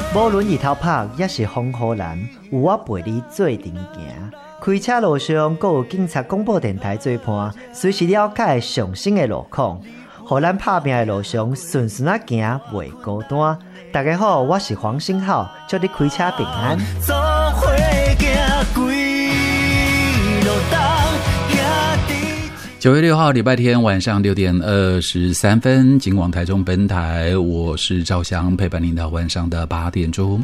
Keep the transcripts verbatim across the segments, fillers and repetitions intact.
无论日头晒也是风雨蓝，有我陪你做阵行。开车路上，还有警察广播电台做伴，随时了解上新的路况，互咱打拼的路上顺顺啊行，袂孤单。大家好，我是黄星浩，祝你开车平安。做伙行归路九月六号礼拜天晚上六点二十三分，警广台中本台，我是赵翔，陪伴您到晚上的八点钟。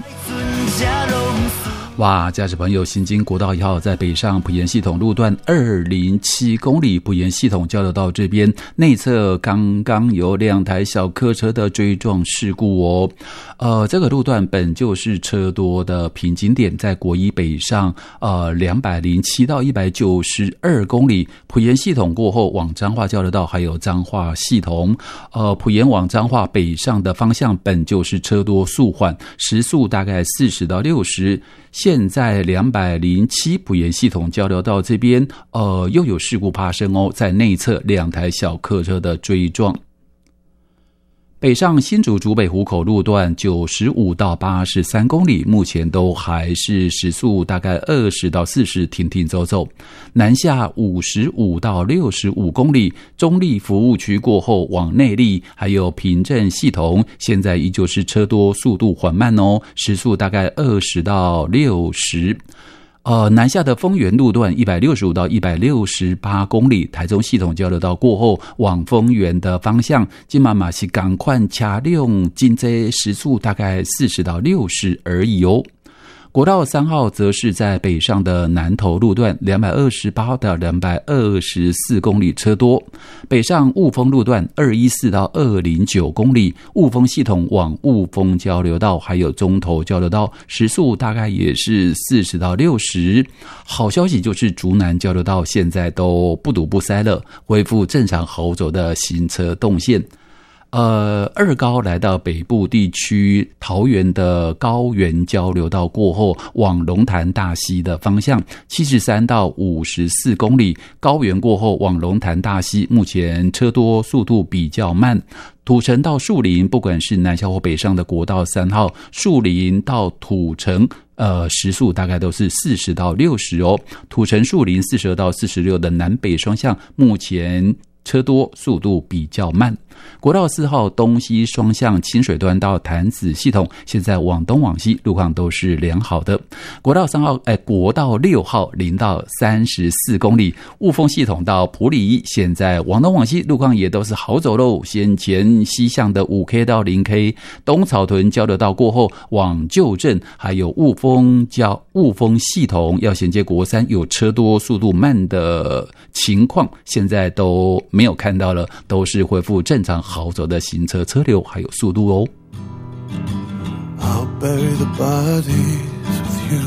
哇，驾驶朋友，行经国道一号在北上埔盐系统路段二零七公里，埔盐系统交流道这边内侧刚刚有两台小客车的追撞事故哦。呃，这个路段本就是车多的瓶颈点，在国一北上呃两百零七到一百九十二公里，埔盐系统过后往彰化交流道还有彰化系统，呃，埔盐往彰化北上的方向本就是车多速缓，时速大概四十到六十。现在两百零七埔盐系统交流道这边，呃，又有事故发生哦，在内侧两台小客车的追撞。北上新竹竹北湖口路段九十五到八十三公里，目前都还是时速大概二十到四十，停停走走。南下五十五到六十五公里，中立服务区过后往内坜还有平镇系统，现在依旧是车多，速度缓慢哦，时速大概二十到六十。呃，南下的丰原路段一百六十五到一百六十八公里，台中系统交流道过后往丰原的方向，今嘛嘛是赶快车辆进这时速大概四十到六十而已哦。国道三号则是在北上的南投路段两百二十八到两百二十四公里车多，北上雾峰路段二百一十四到二百零九公里，雾峰系统往雾峰交流道还有中投交流道时速大概也是四十到六十。好消息就是竹南交流道现在都不堵不塞了，恢复正常好走的行车动线。呃，二高来到北部地区，桃园的高原交流道过后，往龙潭大溪的方向，七十三到五十四公里，高原过后往龙潭大溪，目前车多，速度比较慢。土城到树林，不管是南下或北上的国道三号，树林到土城，呃，时速大概都是四十到六十哦。土城树林四十二到四十六的南北双向，目前车多，速度比较慢。国道四号东西双向清水端到潭子系统，现在往东往西路况都是良好的。国道三号，哎，国道六号零到三十四公里，雾峰系统到埔里，现在往东往西路况也都是好走喽。先前西向的 五 K 到 零 K， 东草屯交流道过后往旧镇，还有雾峰交雾峰系统要衔接国三，有车多速度慢的情况，现在都没有看到了，都是恢复正常好走的行车车流还有速度哦。I'll bury the bodies with you.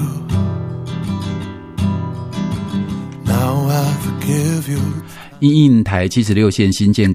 Now I forgive you. 因应台七十六线新建